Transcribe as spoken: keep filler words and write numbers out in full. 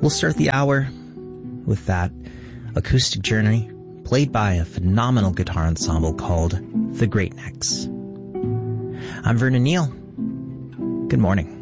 We'll start the hour with that acoustic journey played by a phenomenal guitar ensemble called The Great Necks. I'm Vernon Neal. Good morning.